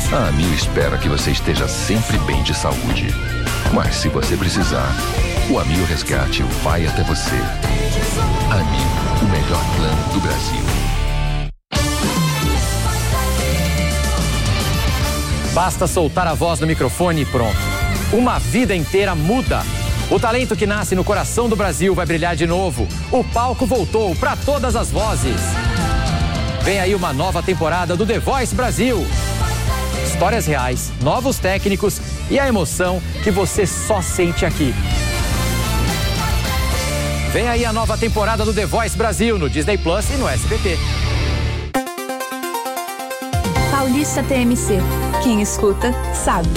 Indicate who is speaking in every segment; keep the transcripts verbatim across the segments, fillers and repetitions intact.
Speaker 1: A Amil espera que você esteja sempre bem de saúde. Mas se você precisar, o Amil Resgate vai até você. Amil, o melhor plano do Brasil.
Speaker 2: Basta soltar a voz no microfone e pronto. Uma vida inteira muda. O talento que nasce no coração do Brasil vai brilhar de novo. O palco voltou para todas as vozes. Vem aí uma nova temporada do The Voice Brasil. Histórias reais, novos técnicos e a emoção que você só sente aqui. Vem aí a nova temporada do The Voice Brasil no Disney Plus e no S B T.
Speaker 3: Paulista T M C. Quem escuta, sabe.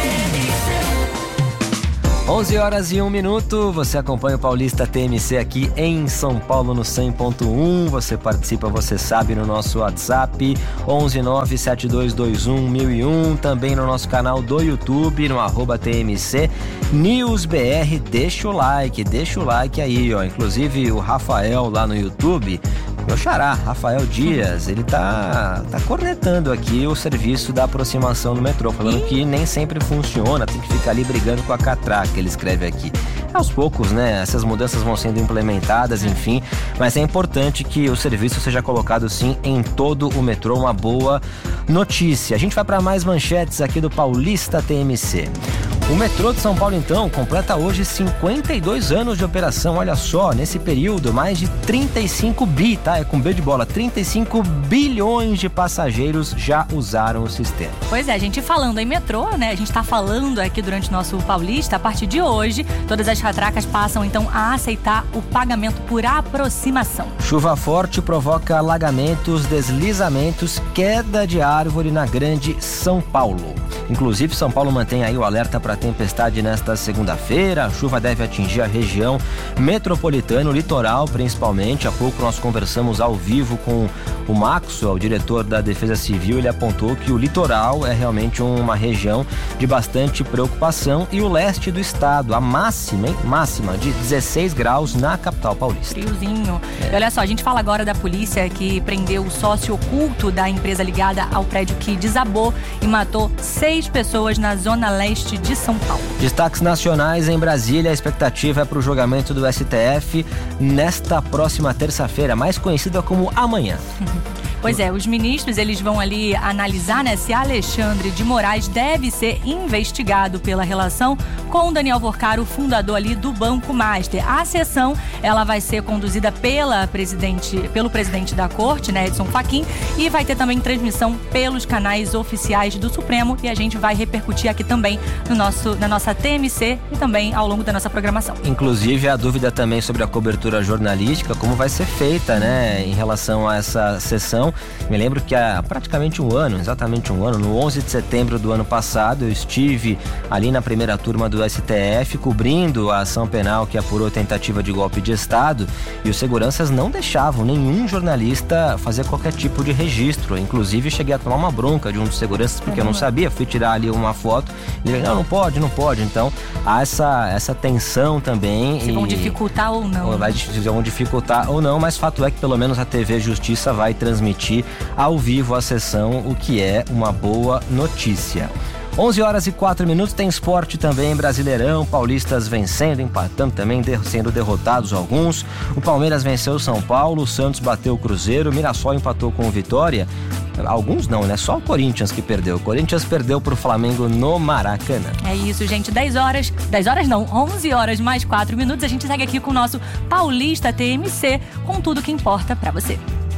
Speaker 4: onze horas e um minuto, você acompanha o Paulista T M C aqui em São Paulo no cem ponto um. Você participa, você sabe, no nosso WhatsApp onze nove sete dois dois um um zero um, também no nosso canal do YouTube, no arroba T M C News B R. Deixa o like, deixa o like aí, ó. Inclusive o Rafael lá no YouTube, meu xará, Rafael Dias, ele tá, tá cornetando aqui o serviço da aproximação no metrô, falando que nem sempre funciona, tem que ficar ali brigando com a catraca, ele escreve aqui. Aos poucos, né, essas mudanças vão sendo implementadas, enfim, mas é importante que o serviço seja colocado sim em todo o metrô, uma boa notícia. A gente vai para mais manchetes aqui do Paulista T M C. O metrô de São Paulo, então, completa hoje cinquenta e dois anos de operação. Olha só, nesse período, mais de trinta e cinco bi, tá? É com B de bola, trinta e cinco bilhões de passageiros já usaram o sistema.
Speaker 5: Pois é, a gente falando em metrô, né? A gente tá falando aqui durante o nosso Paulista, a partir de hoje, todas as catracas passam, então, a aceitar o pagamento por aproximação.
Speaker 4: Chuva forte provoca alagamentos, deslizamentos, queda de árvore na Grande São Paulo. Inclusive, São Paulo mantém aí o alerta para tempestade nesta segunda-feira. A chuva deve atingir a região metropolitana, o litoral principalmente. Há pouco nós conversamos ao vivo com o Maxwell, o diretor da Defesa Civil. Ele apontou que o litoral é realmente uma região de bastante preocupação e o leste do estado, a máxima, hein? Máxima de dezesseis graus na capital paulista.
Speaker 5: Friozinho. É. E olha só, a gente fala agora da polícia que prendeu o sócio oculto da empresa ligada ao prédio que desabou e matou seis pessoas na zona leste de São Paulo.
Speaker 4: Destaques nacionais em Brasília. A expectativa é para o julgamento do S T F nesta próxima terça-feira, mais conhecida como amanhã.
Speaker 5: Pois é, os ministros, eles vão ali analisar, né, se Alexandre de Moraes deve ser investigado pela relação com Daniel Vorcaro, fundador ali do Banco Master. A sessão, ela vai ser conduzida pela presidente, pelo presidente da corte, né, Edson Fachin, e vai ter também transmissão pelos canais oficiais do Supremo, e a gente vai repercutir aqui também no nosso, na nossa T M C e também ao longo da nossa programação.
Speaker 4: Inclusive, a dúvida também sobre a cobertura jornalística, como vai ser feita, né, em relação a essa sessão. Me lembro que há praticamente um ano, exatamente um ano, no onze de setembro do ano passado, eu estive ali na primeira turma do S T F cobrindo a ação penal que apurou tentativa de golpe de Estado, e os seguranças não deixavam nenhum jornalista fazer qualquer tipo de registro. Inclusive, cheguei a tomar uma bronca de um dos seguranças porque eu não sabia, fui tirar ali uma foto e ele, não, não pode, não pode. Então, há essa, essa tensão também.
Speaker 5: Se vão
Speaker 4: e...
Speaker 5: dificultar ou não.
Speaker 4: Vai, se vão dificultar ou não, mas fato é que pelo menos a T V Justiça vai transmitir ao vivo a sessão, o que é uma boa notícia. onze horas e quatro minutos, tem esporte também, Brasileirão, paulistas vencendo, empatando também, de, sendo derrotados alguns. O Palmeiras venceu o São Paulo, o Santos bateu o Cruzeiro, o Mirassol empatou com o Vitória. Alguns não, né? Só o Corinthians que perdeu. O Corinthians perdeu pro Flamengo no Maracanã.
Speaker 5: É isso, gente. dez horas, dez horas não, onze horas mais quatro minutos. A gente segue aqui com o nosso Paulista T M C, com tudo que importa pra você.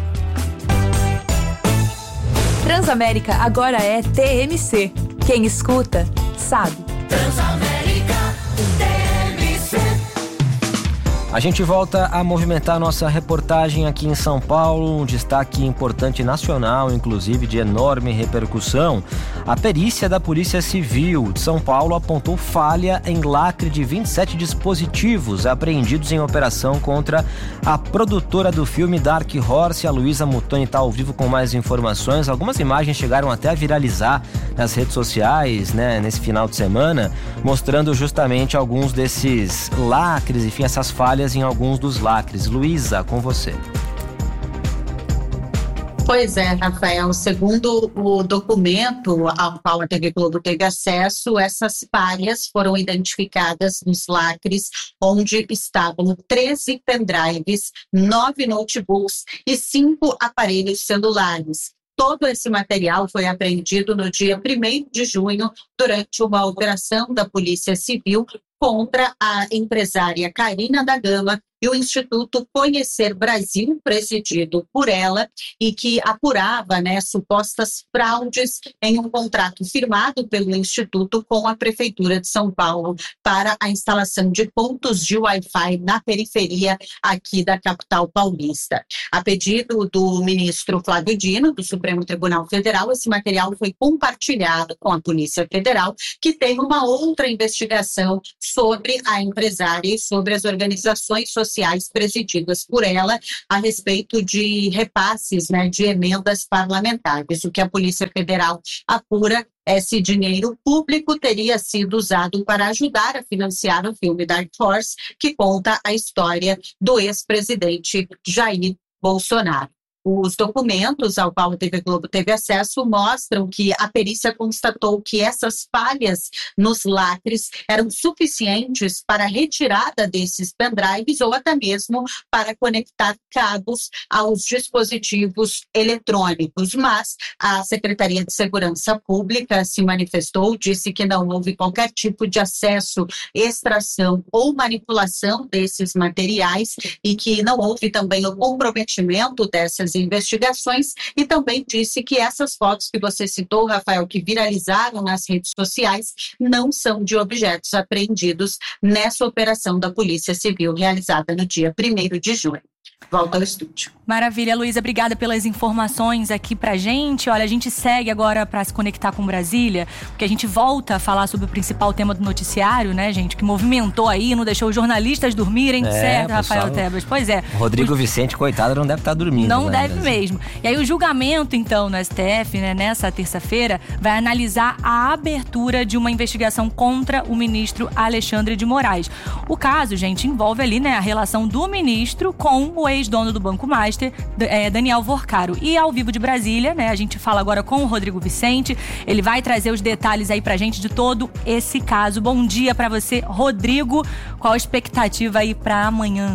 Speaker 3: Transamérica agora é T M C. Quem escuta, sabe.
Speaker 6: Transamérica T M C.
Speaker 4: A gente volta a movimentar nossa reportagem aqui em São Paulo, um destaque importante nacional, inclusive de enorme repercussão. A perícia da Polícia Civil de São Paulo apontou falha em lacre de vinte e sete dispositivos apreendidos em operação contra a produtora do filme Dark Horse. A Luísa Mutoni está ao vivo com mais informações. Algumas imagens chegaram até a viralizar nas redes sociais, né, nesse final de semana, mostrando justamente alguns desses lacres, enfim, essas falhas em alguns dos lacres. Luísa, com você.
Speaker 7: Pois é, Rafael, segundo o documento ao qual a T V Globo teve acesso, essas falhas foram identificadas nos lacres, onde estavam treze pendrives, nove notebooks e cinco aparelhos celulares. Todo esse material foi apreendido no dia primeiro de junho, durante uma operação da Polícia Civil contra a empresária Karina da Gama e o Instituto Conhecer Brasil, presidido por ela, e que apurava, né, supostas fraudes em um contrato firmado pelo Instituto com a Prefeitura de São Paulo para a instalação de pontos de Wi-Fi na periferia aqui da capital paulista. A pedido do ministro Flávio Dino, do Supremo Tribunal Federal, esse material foi compartilhado com a Polícia Federal, que tem uma outra investigação sobre a empresária e sobre as organizações sociais sociais presididas por ela a respeito de repasses, né, de emendas parlamentares. O que a Polícia Federal apura é se dinheiro público teria sido usado para ajudar a financiar o filme Dark Horse, que conta a história do ex-presidente Jair Bolsonaro. Os documentos ao qual a T V Globo teve acesso mostram que a perícia constatou que essas falhas nos lacres eram suficientes para a retirada desses pendrives ou até mesmo para conectar cabos aos dispositivos eletrônicos. Mas a Secretaria de Segurança Pública se manifestou, disse que não houve qualquer tipo de acesso, extração ou manipulação desses materiais e que não houve também o comprometimento dessas investigações, e também disse que essas fotos que você citou, Rafael, que viralizaram nas redes sociais, não são de objetos apreendidos nessa operação da Polícia Civil realizada no dia primeiro de junho. Volta ao estúdio.
Speaker 5: Maravilha, Luísa, obrigada pelas informações aqui pra gente. Olha, a gente segue agora para se conectar com Brasília, porque a gente volta a falar sobre o principal tema do noticiário, né, gente, que movimentou aí, não deixou os jornalistas dormirem, é, certo, pessoal, Rafael Tebas? Pois é.
Speaker 4: Rodrigo
Speaker 5: o...
Speaker 4: Vicente, coitado, não deve estar dormindo.
Speaker 5: Não
Speaker 4: né,
Speaker 5: deve mesmo. E aí o julgamento, então, no S T F, né, nessa terça-feira, vai analisar a abertura de uma investigação contra o ministro Alexandre de Moraes. O caso, gente, envolve ali, né, a relação do ministro com o ex-dono do Banco Master, é, Daniel Vorcaro. E ao vivo de Brasília, né, a gente fala agora com o Rodrigo Vicente. Ele vai trazer os detalhes aí pra gente de todo esse caso. Bom dia pra você, Rodrigo. Qual a expectativa aí pra amanhã?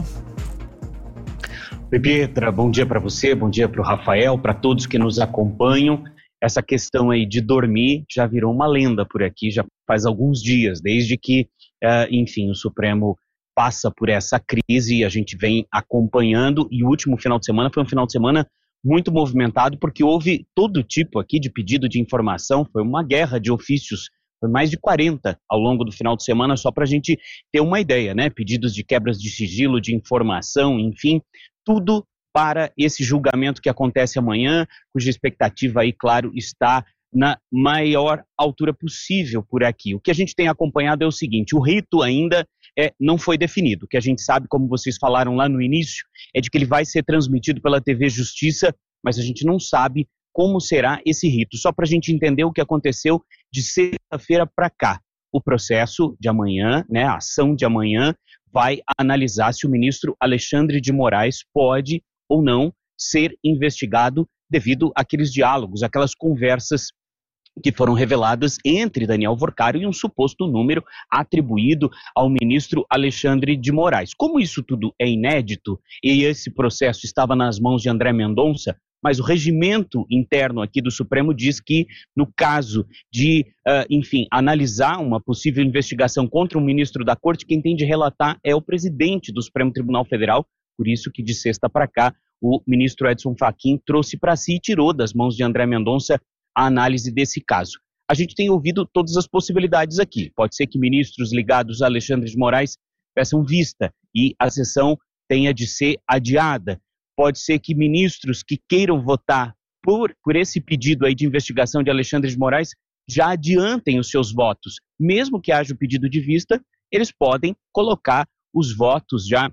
Speaker 8: Oi, Pietra, bom dia para você, bom dia para o Rafael, para todos que nos acompanham. Essa questão aí de dormir já virou uma lenda por aqui, já faz alguns dias, desde que, uh, enfim, o Supremo passa por essa crise e a gente vem acompanhando, e o último final de semana foi um final de semana muito movimentado, porque houve todo tipo aqui de pedido de informação, foi uma guerra de ofícios, foi mais de quarenta ao longo do final de semana, só para a gente ter uma ideia, né? Pedidos de quebras de sigilo, de informação, enfim, tudo para esse julgamento que acontece amanhã, cuja expectativa aí, claro, está na maior altura possível por aqui. O que a gente tem acompanhado é o seguinte, o rito ainda é, não foi definido. O que a gente sabe, como vocês falaram lá no início, é de que ele vai ser transmitido pela T V Justiça, mas a gente não sabe como será esse rito. Só para a gente entender o que aconteceu de sexta-feira para cá. O processo de amanhã, né, a ação de amanhã, vai analisar se o ministro Alexandre de Moraes pode ou não ser investigado devido àqueles diálogos, aquelas conversas que foram reveladas entre Daniel Vorcaro e um suposto número atribuído ao ministro Alexandre de Moraes. Como isso tudo é inédito e esse processo estava nas mãos de André Mendonça, mas o regimento interno aqui do Supremo diz que, no caso de, uh, enfim, analisar uma possível investigação contra um ministro da Corte, quem tem de relatar é o presidente do Supremo Tribunal Federal, por isso que de sexta para cá o ministro Edson Fachin trouxe para si e tirou das mãos de André Mendonça a análise desse caso. A gente tem ouvido todas as possibilidades aqui. Pode ser que ministros ligados a Alexandre de Moraes peçam vista e a sessão tenha de ser adiada. Pode ser que ministros que queiram votar por, por esse pedido aí de investigação de Alexandre de Moraes já adiantem os seus votos. Mesmo que haja o pedido de vista, eles podem colocar os votos já,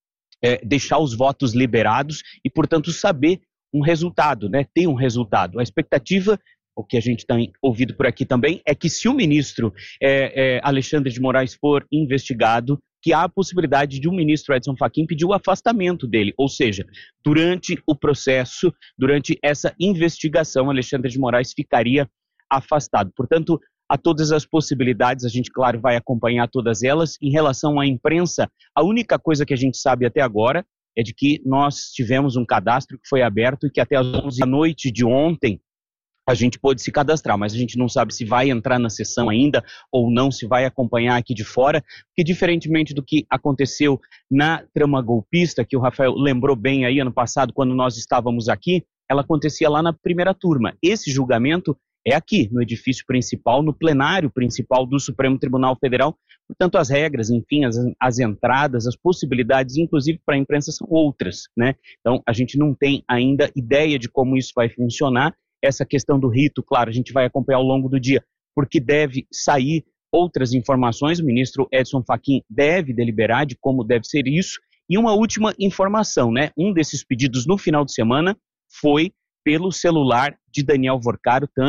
Speaker 8: é, deixar os votos liberados e, portanto, saber um resultado, né? Ter um resultado. A expectativa, o que a gente tem ouvido por aqui também, é que se o ministro é, é, Alexandre de Moraes for investigado, que há a possibilidade de o ministro Edson Fachin pedir o afastamento dele, ou seja, durante o processo, durante essa investigação, Alexandre de Moraes ficaria afastado. Portanto, há todas as possibilidades, a gente, claro, vai acompanhar todas elas. Em relação à imprensa, a única coisa que a gente sabe até agora é de que nós tivemos um cadastro que foi aberto e que até as onze da noite de ontem a gente pôde se cadastrar, mas a gente não sabe se vai entrar na sessão ainda ou não, se vai acompanhar aqui de fora, porque diferentemente do que aconteceu na trama golpista, que o Rafael lembrou bem aí ano passado, quando nós estávamos aqui, ela acontecia lá na primeira turma. Esse julgamento é aqui, no edifício principal, no plenário principal do Supremo Tribunal Federal. Portanto, as regras, enfim, as, as entradas, as possibilidades, inclusive para a imprensa, são outras, né? Então, a gente não tem ainda ideia de como isso vai funcionar. Essa questão do rito, claro, a gente vai acompanhar ao longo do dia, porque deve sair outras informações. O ministro Edson Fachin deve deliberar de como deve ser isso. E uma última informação, né? Um desses pedidos no final de semana foi pelo celular de Daniel Worcaro, tanto